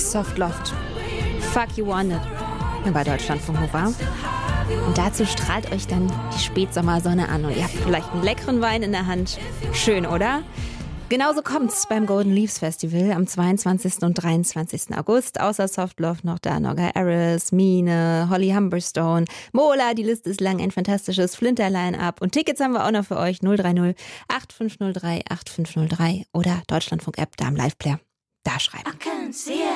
Soft Loft. Fuck You Want It. Bei Deutschlandfunk Nova. Und dazu strahlt euch dann die Spätsommersonne an und ihr habt vielleicht einen leckeren Wein in der Hand. Schön, oder? Genauso kommt's beim Golden Leaves Festival am 22. und 23. August. Außer Soft Love noch da Noga Aris, Mine, Holly Humberstone, Mola, die Liste ist lang, ein fantastisches Flinter-Line-Up. Und Tickets haben wir auch noch für euch. 030 8503 8503 oder Deutschlandfunk-App da im Live-Player. Da schreiben.